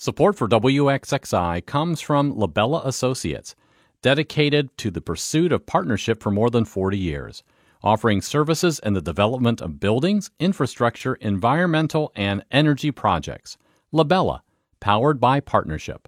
Support for WXXI comes from Labella Associates, dedicated to the pursuit of partnership for more than 40 years, offering services in the development of buildings, infrastructure, environmental, and energy projects. Labella, powered by partnership.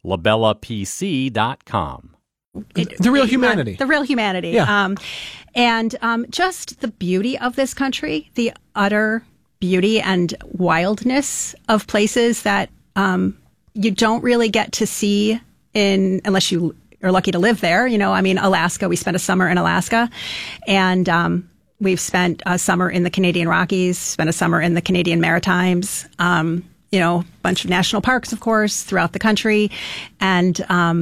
LabellaPC.com. The real humanity. The real humanity. Yeah. And just the beauty of this country, the utter beauty and wildness of places that you don't really get to see unless you are lucky to live there. You know, I mean, Alaska, we spent a summer in Alaska, and we've spent a summer in the Canadian Rockies, spent a summer in the Canadian Maritimes, you know, a bunch of national parks, of course, throughout the country, and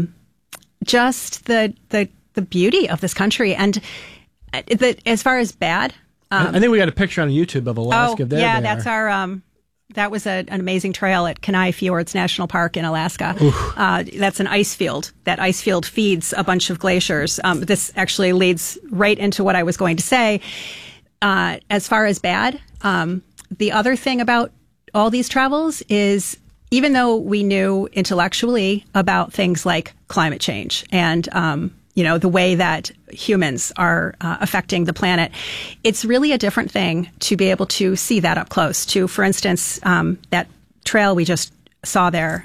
just the beauty of this country. And as far as bad, I think we got a picture on YouTube of Alaska. That's our. That was an amazing trail at Kenai Fjords National Park in Alaska. That's an ice field. That ice field feeds a bunch of glaciers. This actually leads right into what I was going to say. As far as bad, the other thing about all these travels is, even though we knew intellectually about things like climate change and you know, the way that humans are affecting the planet, it's really a different thing to be able to see that up close. To, for instance, that trail we just saw there,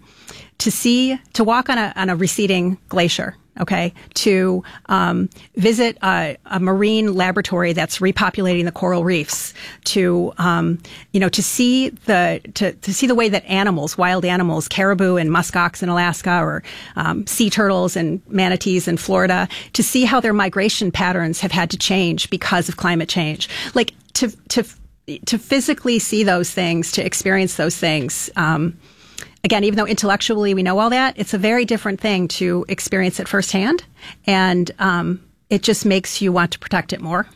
to walk on a receding glacier. Okay, to visit a marine laboratory that's repopulating the coral reefs, to see the way that animals, wild animals, caribou and muskox in Alaska, or sea turtles and manatees in Florida, to see how their migration patterns have had to change because of climate change. Like to physically see those things, to experience those things. Again, even though intellectually we know all that, it's a very different thing to experience it firsthand, and it just makes you want to protect it more.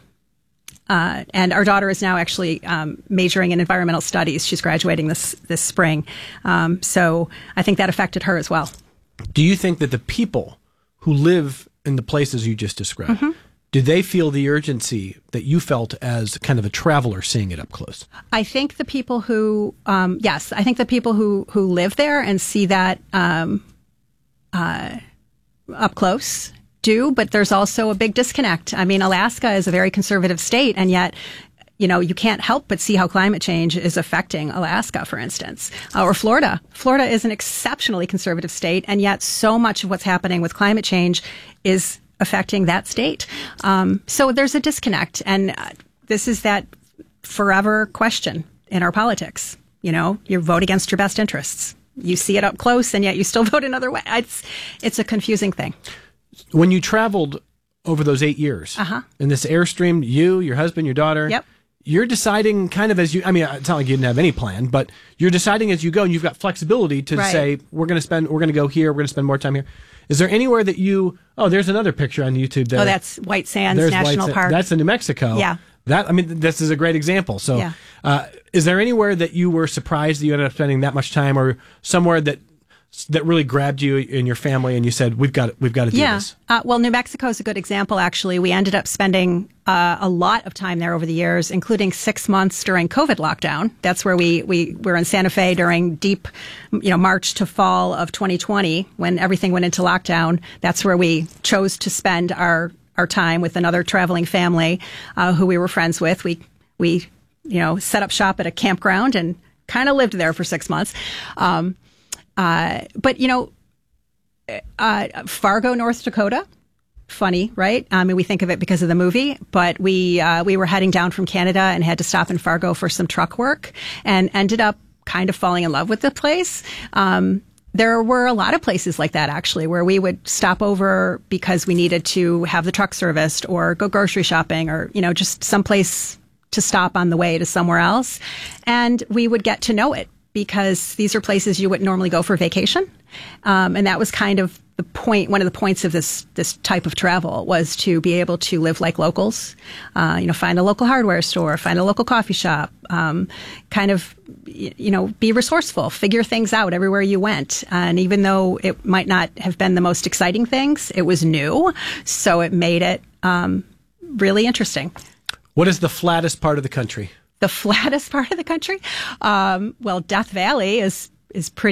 And our daughter is now actually majoring in environmental studies. She's graduating this spring, so I think that affected her as well. Do you think that the people who live in the places you just described, do they feel the urgency that you felt as kind of a traveler seeing it up close? I think the people who, yes, I think the people who live there and see that up close do, but there's also a big disconnect. I mean, Alaska is a very conservative state, and yet, you know, you can't help but see how climate change is affecting Alaska, for instance, or Florida. Florida is an exceptionally conservative state, and yet so much of what's happening with climate change is affecting that state. So there's a disconnect. And this is that forever question in our politics. You know, you vote against your best interests. You see it up close, and yet you still vote another way. It's a confusing thing. When you traveled over those 8 years in this Airstream, you, your husband, your daughter, you're deciding kind of as you, I mean, it's not like you didn't have any plan, but you're deciding as you go, and you've got flexibility to say, we're going to go here, we're going to spend more time here. Is there anywhere that there's another picture on YouTube there. Oh, that's White Sands National Park. That's in New Mexico. Yeah. This is a great example. So, is there anywhere that you were surprised that you ended up spending that much time, or somewhere that really grabbed you and your family and you said, we've got to do this? Well, New Mexico is a good example, actually. We ended up spending a lot of time there over the years, including 6 months during COVID lockdown. That's where we were in Santa Fe during deep, March to fall of 2020, when everything went into lockdown. That's where we chose to spend our time with another traveling family who we were friends with. We set up shop at a campground and kind of lived there for 6 months. But Fargo, North Dakota, funny, right? I mean, we think of it because of the movie, but we were heading down from Canada and had to stop in Fargo for some truck work, and ended up kind of falling in love with the place. There were a lot of places like that, actually, where we would stop over because we needed to have the truck serviced or go grocery shopping, or, just someplace to stop on the way to somewhere else. And we would get to know it, because these are places you wouldn't normally go for vacation. And that was kind of the point. One of the points of this type of travel was to be able to live like locals, find a local hardware store, find a local coffee shop, be resourceful, figure things out everywhere you went. And even though it might not have been the most exciting things, it was new. So it made it really interesting. What is the flattest part of the country? The flattest part of the country? Well, Death Valley is pretty